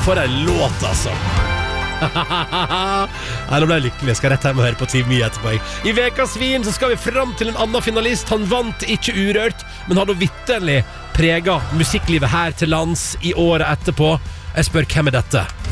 For en låt, altså. Nå ble jeg lykkelig. Jeg skal rett hjem og høre på Team Me etterpå. I Vekas Svin så skal vi frem til en annen finalist. Han vant ikke urørt, men hadde vitterlig preget musikklivet her til lands i året etterpå. Jeg spør, hvem er dette?